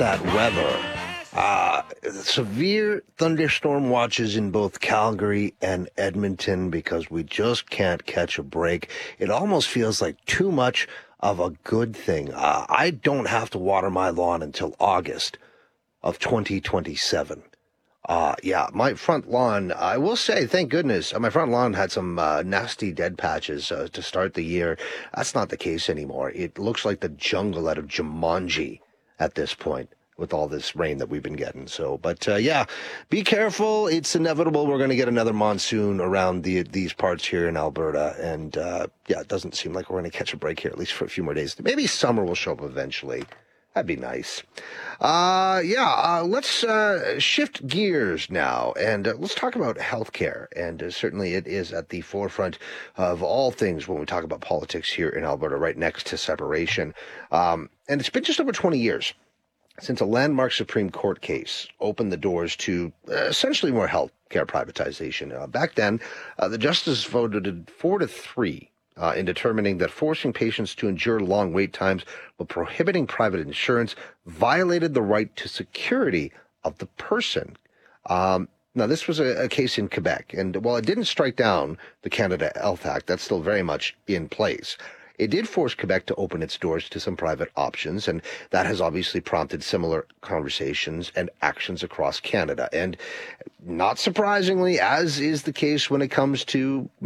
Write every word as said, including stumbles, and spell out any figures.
that weather. Uh, severe thunderstorm watches in both Calgary and Edmonton because we just can't catch a break. It almost feels like too much of a good thing. Uh, I don't have to water my lawn until August of twenty twenty-seven. Uh, yeah, my front lawn, I will say, thank goodness, uh, my front lawn had some uh, nasty dead patches uh, to start the year. That's not the case anymore. It looks like the jungle out of Jumanji at this point with all this rain that we've been getting. So, but uh, yeah, be careful. It's inevitable. We're going to get another monsoon around the these parts here in Alberta. And uh, yeah, it doesn't seem like we're going to catch a break here, at least for a few more days. Maybe summer will show up eventually. That'd be nice. Uh, yeah, uh, let's uh, shift gears now, and uh, let's talk about healthcare. And uh, certainly it is at the forefront of all things when we talk about politics here in Alberta, right next to separation. Um, and it's been just over twenty years since a landmark Supreme Court case opened the doors to uh, essentially more healthcare privatization. Uh, back then, uh, the justices voted four to three. Uh, in determining that forcing patients to endure long wait times while prohibiting private insurance violated the right to security of the person. Um, now, this was a, a case in Quebec, and while it didn't strike down the Canada Health Act, that's still very much in place. It did force Quebec to open its doors to some private options, and that has obviously prompted similar conversations and actions across Canada. And not surprisingly, as is the case when it comes to